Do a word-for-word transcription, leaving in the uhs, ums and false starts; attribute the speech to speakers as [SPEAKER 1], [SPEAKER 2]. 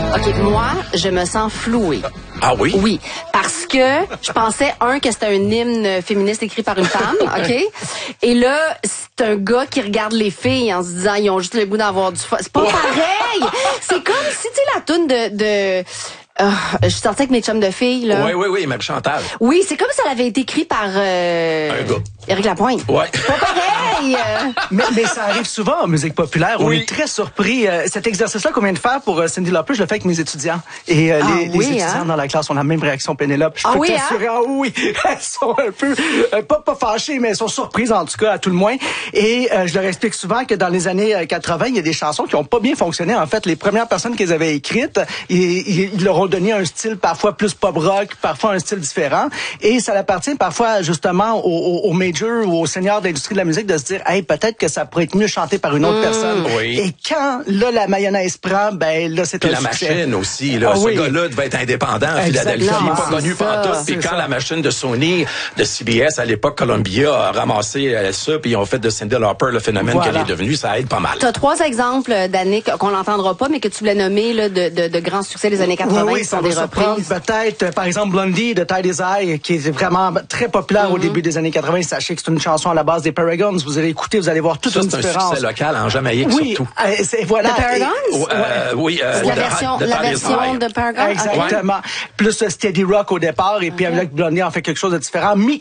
[SPEAKER 1] OK, moi, je me sens flouée.
[SPEAKER 2] Ah oui?
[SPEAKER 1] Oui, parce que je pensais, un, que c'était un hymne féministe écrit par une femme, OK? Et là, c'est un gars qui regarde les filles en se disant, ils ont juste le goût d'avoir du fun. C'est pas pareil! C'est comme si, tu sais, la toune de... de euh, je suis sortie avec mes chums de filles, là.
[SPEAKER 2] Oui, oui, oui, même Chantal.
[SPEAKER 1] Oui, c'est comme si elle avait été écrite par... Euh,
[SPEAKER 2] Un gars.
[SPEAKER 1] Éric Lapointe.
[SPEAKER 2] Ouais.
[SPEAKER 1] C'est pas pareil!
[SPEAKER 3] mais, mais ça arrive souvent en musique populaire. On
[SPEAKER 2] Oui.
[SPEAKER 3] est très surpris. Euh, cet exercice-là qu'on vient de faire pour euh, Cyndi Lauper, je le fais avec mes étudiants. Et euh,
[SPEAKER 1] Ah,
[SPEAKER 3] les,
[SPEAKER 1] oui,
[SPEAKER 3] les étudiants
[SPEAKER 1] hein?
[SPEAKER 3] dans la classe ont la même réaction, Pénélope. Je
[SPEAKER 1] Ah
[SPEAKER 3] peux
[SPEAKER 1] oui,
[SPEAKER 3] t'assurer.
[SPEAKER 1] hein?
[SPEAKER 3] Ah oui, elles sont un peu, euh, pas, pas fâchées, mais elles sont surprises en tout cas, à tout le moins. Et euh, je leur explique souvent que dans les années quatre-vingt, il y a des chansons qui ont pas bien fonctionné. En fait, les premières personnes qu'ils avaient écrites, ils, ils, ils leur ont donné un style parfois plus pop rock, parfois un style différent. Et ça appartient parfois justement aux, aux, aux majors ou aux seniors de l'industrie de la musique de se dire, hey, peut-être que ça pourrait être mieux chanté par une autre mmh. personne.
[SPEAKER 2] Oui.
[SPEAKER 3] Et quand là la mayonnaise prend, ben là c'est
[SPEAKER 2] Puis
[SPEAKER 3] un
[SPEAKER 2] la
[SPEAKER 3] succès.
[SPEAKER 2] machine aussi, là,
[SPEAKER 3] Ah,
[SPEAKER 2] ce
[SPEAKER 3] oui.
[SPEAKER 2] gars-là devait être indépendant à Philadelphie, il n'est pas
[SPEAKER 1] c'est
[SPEAKER 2] connu
[SPEAKER 1] ça,
[SPEAKER 2] pantoute. Puis quand
[SPEAKER 3] ça.
[SPEAKER 2] la machine de Sony, de C B S à l'époque, Columbia a ramassé euh, ça, puis ils ont fait de Cyndi Lauper le phénomène
[SPEAKER 3] Voilà.
[SPEAKER 2] qu'elle est devenue, ça aide pas mal.
[SPEAKER 1] T'as trois exemples d'années qu'on n'entendra pas, mais que tu voulais nommer là, de, de, de grands succès des années quatre-vingt
[SPEAKER 3] Oui, oui,
[SPEAKER 1] qui
[SPEAKER 3] ça
[SPEAKER 1] sont
[SPEAKER 3] va
[SPEAKER 1] des
[SPEAKER 3] surprendre
[SPEAKER 1] reprises.
[SPEAKER 3] peut-être. euh, Par exemple, Blondie de Tight As I, qui est vraiment très populaire
[SPEAKER 1] Mm-hmm.
[SPEAKER 3] au début des années quatre-vingt. Sachez que c'est une chanson à la base des Paragons. Vous allez écouter, vous allez voir toute
[SPEAKER 2] Ça,
[SPEAKER 3] une
[SPEAKER 2] c'est un
[SPEAKER 3] différence.
[SPEAKER 2] succès local en Jamaïque,
[SPEAKER 3] Oui,
[SPEAKER 2] surtout.
[SPEAKER 3] euh, c'est, voilà.
[SPEAKER 1] The Paragons?
[SPEAKER 3] Et-
[SPEAKER 2] Euh, oui, euh,
[SPEAKER 1] C'est la
[SPEAKER 2] de-
[SPEAKER 1] version,
[SPEAKER 2] de
[SPEAKER 1] la
[SPEAKER 2] Tight As
[SPEAKER 1] version
[SPEAKER 2] I.
[SPEAKER 1] de Paragon.
[SPEAKER 3] Exactement. Plus euh, Steady Rock au départ, et puis avec Blondie, on fait quelque chose de différent. Mi